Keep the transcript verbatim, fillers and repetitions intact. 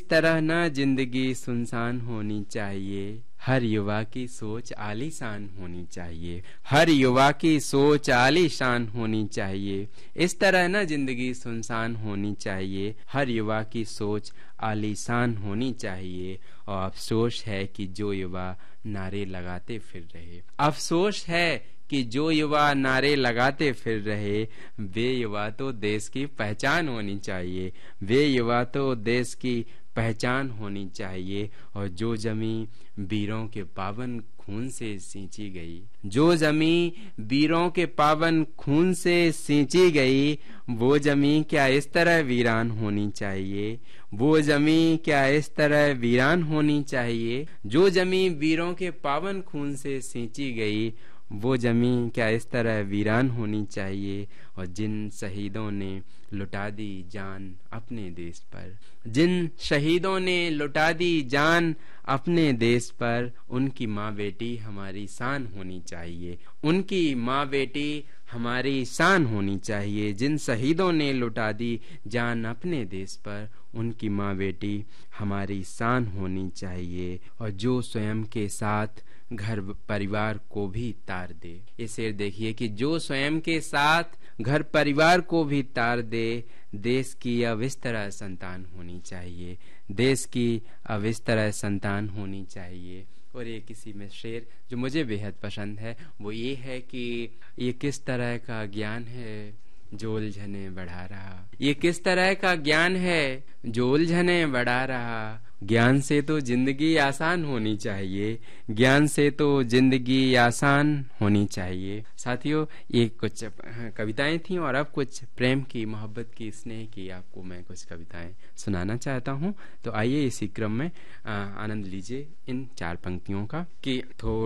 इस तरह न जिंदगी सुनसान होनी चाहिए, हर युवा की सोच आलीशान होनी चाहिए। हर युवा की सोच आलीशान होनी चाहिए। इस तरह न जिंदगी सुनसान होनी चाहिए, हर युवा की सोच आलीशान होनी चाहिए। और अफसोस है कि जो युवा नारे लगाते फिर रहे, अफसोस है कि जो युवा नारे लगाते फिर रहे, वे युवा तो देश की पहचान होनी चाहिए। वे युवा तो देश की पहचान होनी चाहिए। और जो जमी वीरों के पावन खून से सींची गई, जो जमी वीरों के पावन खून से सींची गई, वो जमी क्या इस तरह वीरान होनी चाहिए। वो जमी क्या इस तरह वीरान होनी चाहिए। जो जमी वीरों के पावन खून से सींची गई, वो जमी क्या इस तरह वीरान होनी चाहिए। और जिन शहीदों ने लुटा दी जान अपने देश पर, जिन शहीदों ने लुटा दी जान अपने देश पर, उनकी माँ बेटी हमारी शान होनी चाहिए। उनकी माँ बेटी हमारी शान होनी चाहिए। जिन शहीदों ने लुटा दी जान अपने देश पर, उनकी माँ बेटी हमारी शान होनी चाहिए। और जो स्वयं के साथ घर परिवार को भी तार दे, ये शेर देखिए कि जो स्वयं के साथ घर परिवार को भी तार दे, देश की अब इस तरह संतान होनी चाहिए। देश की अब इस तरह संतान होनी चाहिए। और ये किसी में शेर जो मुझे बेहद पसंद है वो ये है कि ये किस तरह का ज्ञान है जो उलझने बढ़ा रहा। ये किस तरह का ज्ञान है जो उलझने बढ़ा रहा। ज्ञान से तो जिंदगी आसान होनी चाहिए। ज्ञान से तो जिंदगी आसान होनी चाहिए। साथियों, ये कुछ कविताएं थीं और अब कुछ प्रेम की, मोहब्बत की, स्नेह की आपको मैं कुछ कविताएं सुनाना चाहता हूं। तो आइए इसी क्रम में आनंद लीजिए इन चार पंक्तियों का कि थोड़ा